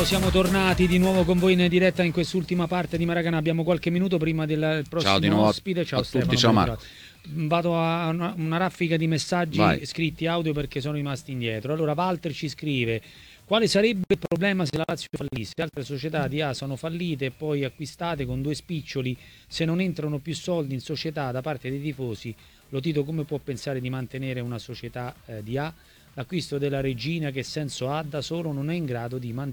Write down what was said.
siamo tornati di nuovo con voi in diretta in quest'ultima parte di Maracana. Abbiamo qualche minuto prima del prossimo ciao di nuovo ospite. Ciao a Stefano, tutti, ciao Marco. Vado a una raffica di messaggi scritti audio perché sono rimasti indietro. Allora Walter ci scrive: quale sarebbe il problema se la Lazio fallisse? Altre società di A sono fallite e poi acquistate con 2 spiccioli. Se non entrano più soldi in società da parte dei tifosi, lo Tito come può pensare di mantenere una società di A? L'acquisto della Regina che senso ha? Da solo non è in grado di mantenere